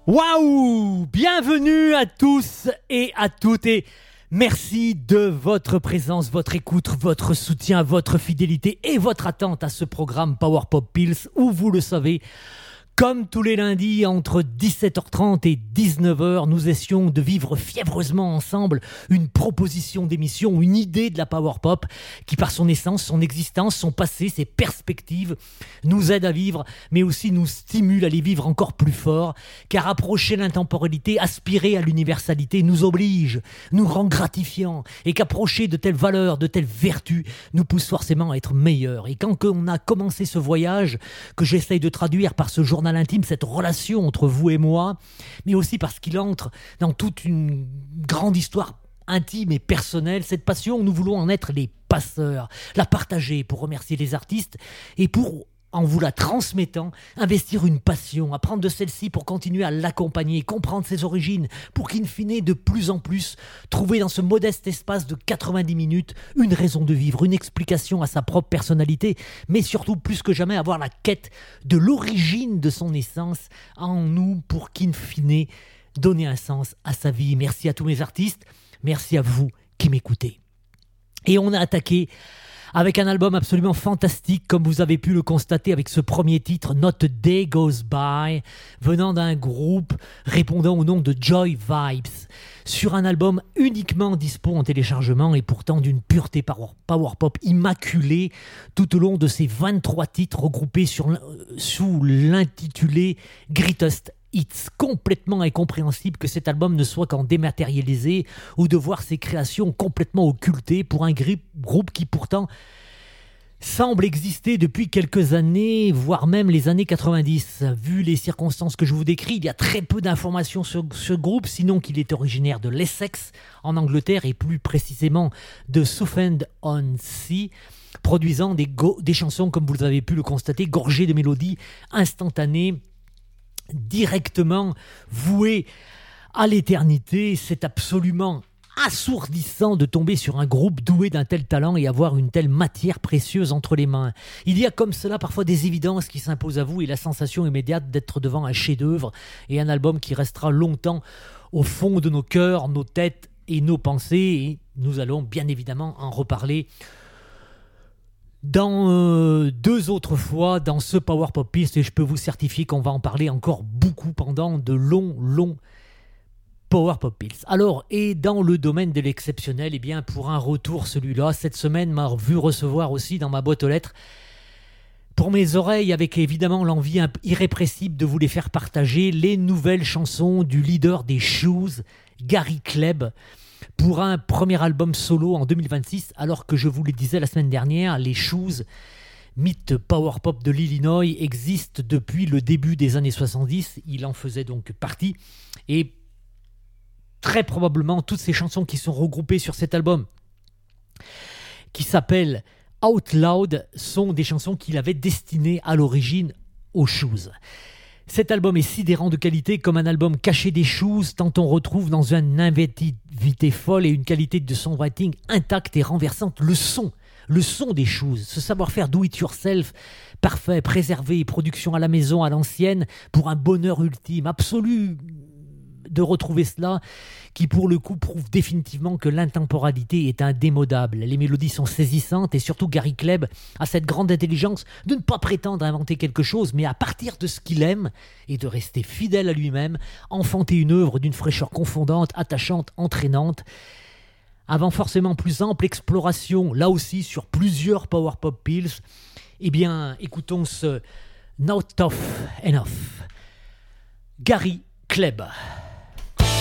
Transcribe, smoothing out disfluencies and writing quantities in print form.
Waouh! Bienvenue à tous et à toutes et merci de votre présence, votre écoute, votre soutien, votre fidélité et votre attente à ce programme Power Pop Pills où, vous le savez, comme tous les lundis, entre 17h30 et 19h, nous essayons de vivre fiévreusement ensemble une proposition d'émission, une idée de la Power Pop qui, par son essence, son existence, son passé, ses perspectives, nous aide à vivre, mais aussi nous stimule à les vivre encore plus fort, car approcher l'intemporalité, aspirer à l'universalité nous oblige, nous rend gratifiants, et qu'approcher de telles valeurs, de telles vertus, nous pousse forcément à être meilleurs. Et quand on a commencé ce voyage, que j'essaye de traduire par ce journal intime, cette relation entre vous et moi, mais aussi parce qu'il entre dans toute une grande histoire intime et personnelle, cette passion, nous voulons en être les passeurs, la partager pour remercier les artistes et pour, en vous la transmettant, investir une passion, apprendre de celle-ci pour continuer à l'accompagner, comprendre ses origines, pour qu'in fine, de plus en plus, trouver dans ce modeste espace de 90 minutes une raison de vivre, une explication à sa propre personnalité, mais surtout, plus que jamais, avoir la quête de l'origine de son essence en nous pour qu'in fine, donner un sens à sa vie. Merci à tous mes artistes, merci à vous qui m'écoutez. Et on a attaqué avec un album absolument fantastique, comme vous avez pu le constater avec ce premier titre, Not a Day Goes By, venant d'un groupe répondant au nom de Joy Vibes, sur un album uniquement dispo en téléchargement et pourtant d'une pureté power pop immaculée tout au long de ces 23 titres regroupés sous l'intitulé Greatest Hits. Complètement incompréhensible que cet album ne soit qu'en dématérialisé ou de voir ses créations complètement occultées pour un groupe qui pourtant semble exister depuis quelques années, voire même les années 90. Vu les circonstances que je vous décris, il y a très peu d'informations sur ce groupe, sinon qu'il est originaire de l'Essex en Angleterre et plus précisément de Southend-on-Sea, produisant des chansons, comme vous avez pu le constater, gorgées de mélodies instantanées, directement voué à l'éternité. C'est absolument assourdissant de tomber sur un groupe doué d'un tel talent et avoir une telle matière précieuse entre les mains. Il y a comme cela parfois des évidences qui s'imposent à vous et la sensation immédiate d'être devant un chef-d'œuvre et un album qui restera longtemps au fond de nos cœurs, nos têtes et nos pensées, et nous allons bien évidemment en reparler dans deux autres fois dans ce Power Pop Pills, et je peux vous certifier qu'on va en parler encore beaucoup pendant de longs Power Pop Pills. Alors, et dans le domaine de l'exceptionnel, eh bien pour un retour celui-là, cette semaine m'a vu recevoir aussi dans ma boîte aux lettres pour mes oreilles, avec évidemment l'envie irrépressible de vous les faire partager, les nouvelles chansons du leader des Shoes, Gary Klebb, pour un premier album solo en 2026, alors que je vous le disais la semaine dernière, les Shoes, mythe power pop de l'Illinois, existent depuis le début des années 70, il en faisait donc partie, et très probablement toutes ces chansons qui sont regroupées sur cet album, qui s'appelle Out Loud, sont des chansons qu'il avait destinées à l'origine aux Shoes. Cet album est sidérant de qualité, comme un album caché des Shoes, tant on retrouve dans une inventivité folle et une qualité de songwriting intacte et renversante le son des Shoes, ce savoir-faire do-it-yourself parfait, préservé, production à la maison, à l'ancienne, pour un bonheur ultime, absolu de retrouver cela, qui pour le coup prouve définitivement que l'intemporalité est indémodable. Les mélodies sont saisissantes et surtout Gary Klebb a cette grande intelligence de ne pas prétendre inventer quelque chose, mais à partir de ce qu'il aime et de rester fidèle à lui-même, enfanter une œuvre d'une fraîcheur confondante, attachante, entraînante, avant forcément plus ample exploration, là aussi sur plusieurs Power Pop Pills. Eh bien, écoutons ce Not Tough Enough. Gary Klebb.